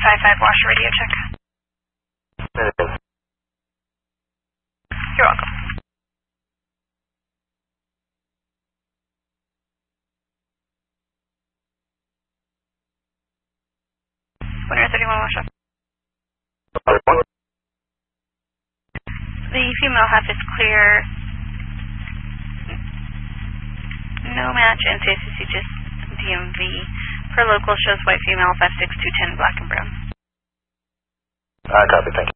155 Wash radio check. It is. You're welcome. 131 Wash up. The female half is clear. No match, NCACC, just DMV. Per local shows white female 5'6", 210, black and brown. Copy, thank you.